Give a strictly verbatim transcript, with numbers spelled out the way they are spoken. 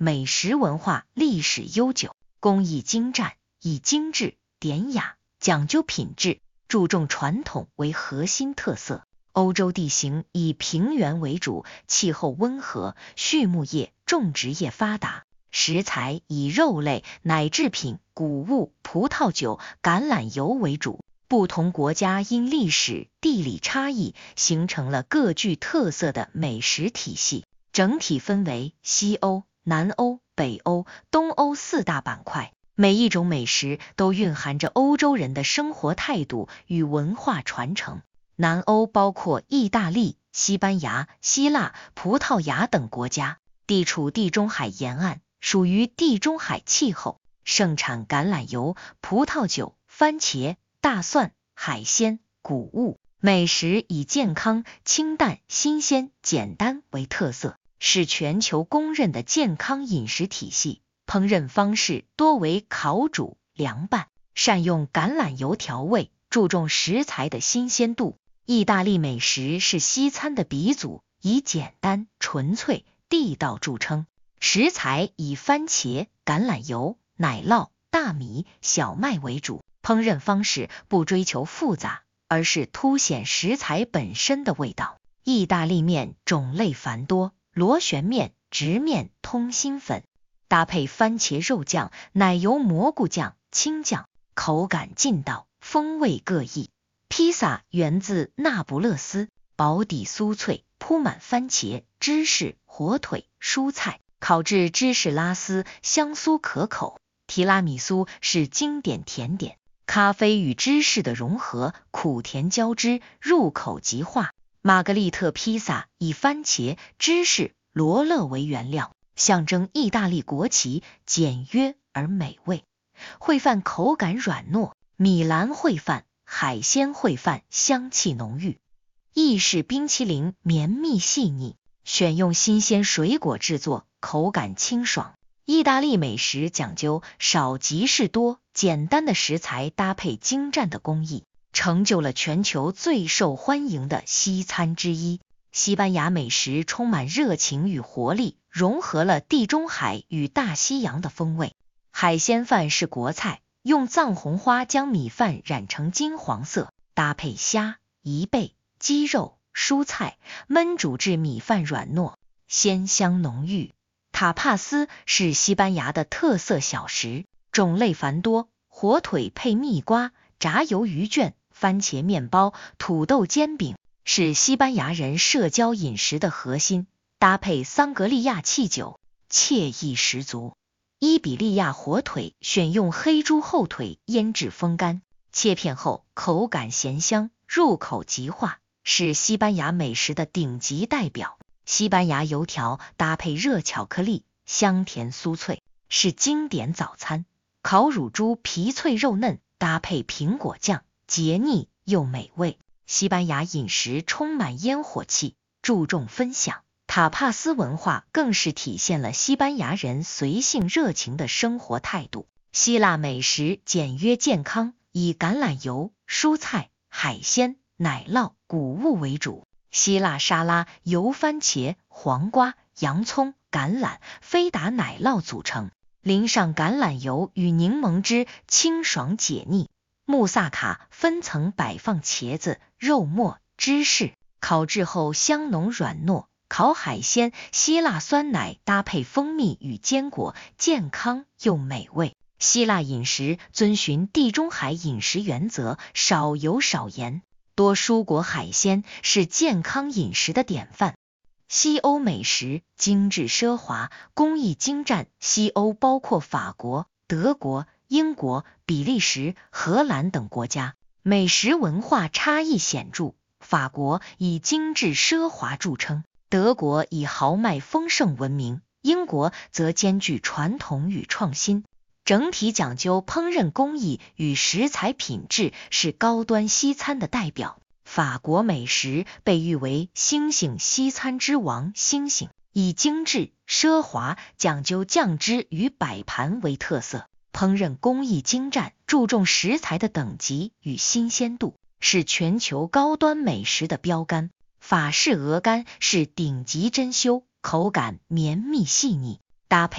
美食文化历史悠久，工艺精湛，以精致、典雅、讲究品质、注重传统为核心特色。欧洲地形以平原为主，气候温和，畜牧业、种植业发达，食材以肉类、奶制品、谷物、葡萄酒、橄榄油为主。不同国家因历史、地理差异，形成了各具特色的美食体系，整体分为西欧、南欧、北欧、东欧四大板块。每一种美食都蕴含着欧洲人的生活态度与文化传承。南欧包括意大利、西班牙、希腊、葡萄牙等国家，地处地中海沿岸，属于地中海气候，盛产橄榄油、葡萄酒、番茄、大蒜、海鲜、谷物。美食以健康、清淡、新鲜、简单为特色，是全球公认的健康饮食体系。烹饪方式多为烤煮、凉拌，善用橄榄油调味，注重食材的新鲜度。意大利美食是西餐的鼻祖，以简单、纯粹、地道著称。食材以番茄、橄榄油、奶酪、大米、小麦为主，烹饪方式不追求复杂，而是凸显食材本身的味道。意大利面种类繁多，螺旋面、直面、通心粉，搭配番茄肉酱、奶油蘑菇酱、青酱，口感劲道，风味各异。披萨源自那不勒斯，薄底酥脆，铺满番茄、芝士、火腿、蔬菜，烤制芝士拉丝，香酥可口。提拉米苏是经典甜点，咖啡与芝士的融合，苦甜交织，入口即化。玛格丽特披萨以番茄、芝士、罗勒为原料，象征意大利国旗，简约而美味。烩饭口感软糯，米兰烩饭、海鲜烩饭香气浓郁。意式冰淇淋绵密细腻，选用新鲜水果制作，口感清爽。意大利美食讲究少即是多，简单的食材搭配精湛的工艺，成就了全球最受欢迎的西餐之一。西班牙美食充满热情与活力，融合了地中海与大西洋的风味。海鲜饭是国菜，用藏红花将米饭染成金黄色，搭配虾、贻贝、鸡肉、蔬菜，焖煮至米饭软糯，鲜香浓郁。塔帕斯是西班牙的特色小食，种类繁多，火腿配蜜瓜、炸鱿鱼卷、番茄面包、土豆煎饼，是西班牙人社交饮食的核心，搭配桑格利亚汽酒，惬意十足。伊比利亚火腿选用黑猪后腿腌制风干，切片后口感咸香，入口即化，是西班牙美食的顶级代表。西班牙油条搭配热巧克力，香甜酥脆，是经典早餐。烤乳猪皮脆肉嫩，搭配苹果酱，解腻又美味。西班牙饮食充满烟火气，注重分享。塔帕斯文化更是体现了西班牙人随性热情的生活态度。希腊美食简约健康，以橄榄油、蔬菜、海鲜、奶酪、谷物为主。希腊沙拉由番茄、黄瓜、洋葱、橄榄、菲达奶酪组成，淋上橄榄油与柠檬汁，清爽解腻。穆萨卡分层摆放茄子、肉末、芝士，烤制后香浓软糯。烤海鲜，希腊酸奶搭配蜂蜜与坚果，健康又美味。希腊饮食遵循地中海饮食原则，少油少盐，多蔬果海鲜，是健康饮食的典范。西欧美食精致奢华，工艺精湛。西欧包括法国、德国、英国、比利时、荷兰等国家，美食文化差异显著。法国以精致奢华著称，德国以豪迈丰盛闻名，英国则兼具传统与创新，整体讲究烹饪工艺与食材品质，是高端西餐的代表。法国美食被誉为星星西餐之王，星星以精致、奢华、讲究酱汁与摆盘为特色，烹饪工艺精湛，注重食材的等级与新鲜度，是全球高端美食的标杆。法式鹅肝是顶级珍馐，口感绵密细腻，搭配